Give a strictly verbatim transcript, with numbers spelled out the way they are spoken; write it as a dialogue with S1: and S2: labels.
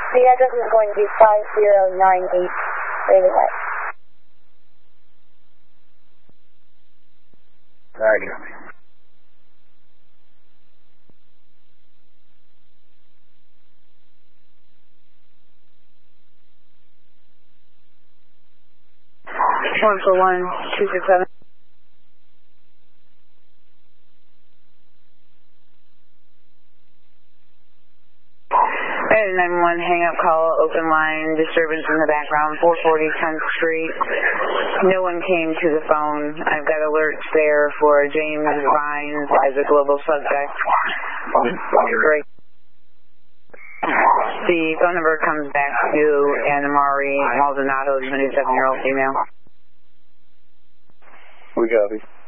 S1: The address is going to be five zero nine eight Raven Way.
S2: Alright, copy.
S3: One four one two six seven. nine one one, hang up call, open line, disturbance in the background, four forty tenth Street. No one came to the phone. I've got alerts there for James Vines as a global subject. Great. The phone number comes back to Anna Marie Maldonado, twenty-seven-year-old female.
S2: We copy.